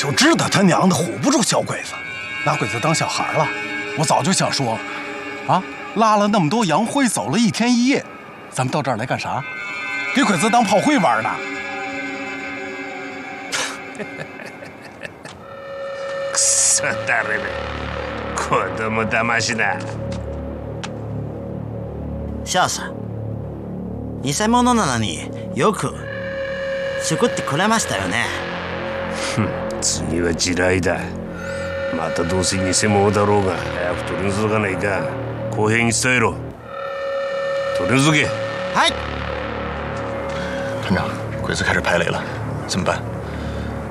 就知道他娘的唬不住小鬼子，拿鬼子当小孩了。我早就想说了，啊，拉了那么多洋灰走了1天1夜，咱们到这儿来干啥？给鬼子当炮灰玩呢？ くそだれめ、子供騙しな。 少佐、偽物なのによく作ってくれましたよね。 次は地雷だ。またどうせ偽物だろうが早く取り除かないか。公平に伝えろ。取り除け。 はい。 团长，鬼子开始排雷了，怎么办？